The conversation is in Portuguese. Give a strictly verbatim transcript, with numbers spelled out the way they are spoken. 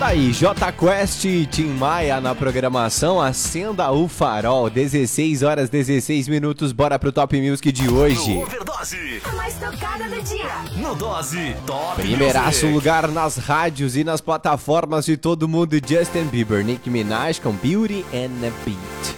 aí, J Quest e Tim Maia na programação. Acenda o farol, dezesseis horas, dezesseis minutos. Bora pro Top Music de hoje. No Overdose, A mais tocada do dia. no Dose Top Primeiraço Music. lugar nas rádios e nas plataformas de todo mundo. Justin Bieber, Nicki Minaj com Beauty and the Beat.